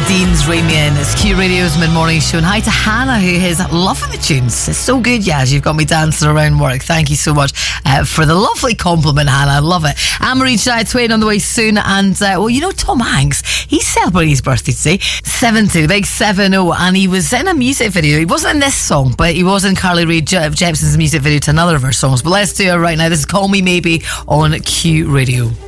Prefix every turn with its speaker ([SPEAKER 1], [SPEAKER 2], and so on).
[SPEAKER 1] Dean's Ramian. It's Q Radio's mid-morning show. And hi to Hannah, who is loving the tunes. It's so good, Yaz. You've got me dancing around work. Thank you so much for the lovely compliment, Hannah. I love it. Anne-Marie Shania Twain on the way soon. And, well, you know, Tom Hanks, he's celebrating his birthday today. 70, the big 7-0. And he was in a music video. He wasn't in this song, but he was in Carly Rae Jepsen's music video to another of her songs. But let's do it right now. This is Call Me Maybe on Q Radio.